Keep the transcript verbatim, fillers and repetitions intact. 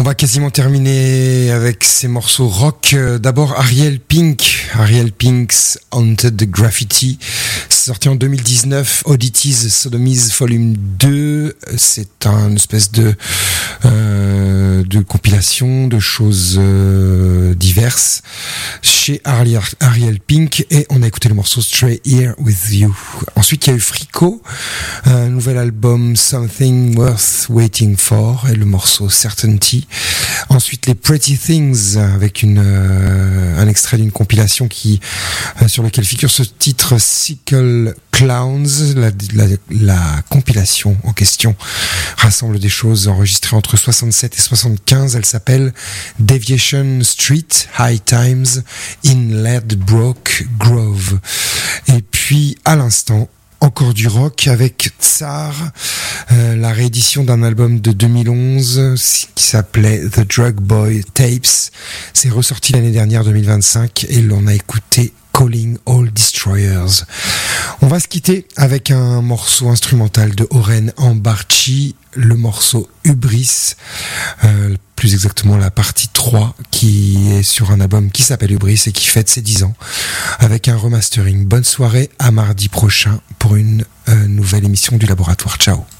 va quasiment terminer avec ces morceaux rock. D'abord Ariel Pink, Ariel Pink's Haunted Graffiti. C'est sorti en deux mille dix-neuf, Oddities Sodomies Volume deux. C'est un espèce de euh, de compilation de choses euh, diverses chez Ariel, Ariel Pink, et on a écouté le morceau Stray Here With You. Ensuite il y a eu Frico, un nouvel album Something Worth Waiting For, et le morceau Certainty. Ensuite les Pretty Things avec une euh, un extrait d'une compilation qui euh, sur lequel figure ce titre Sickle Clowns. La, la, la compilation en question rassemble des choses enregistrées entre soixante-sept et soixante-quinze. Elle s'appelle Deviation Street High Times in Ladbroke Grove. Et puis à l'instant, encore du rock avec Tsar, euh, la réédition d'un album de deux mille onze qui s'appelait The Drug Boy Tapes. C'est ressorti l'année dernière, deux mille vingt-cinq, et l'on a écouté Calling All Destroyers. On va se quitter avec un morceau instrumental de Oren Ambarchi, le morceau Hubris, euh, plus exactement la partie trois, qui est sur un album qui s'appelle Hubris et qui fête ses dix ans, avec un remastering. Bonne soirée, à mardi prochain pour une euh, nouvelle émission du Laboratoire. Ciao.